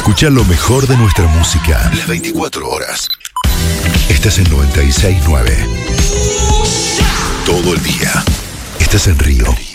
Escucha lo mejor de nuestra música las 24 horas. Estás en 96.9. Todo el día. Estás en Río.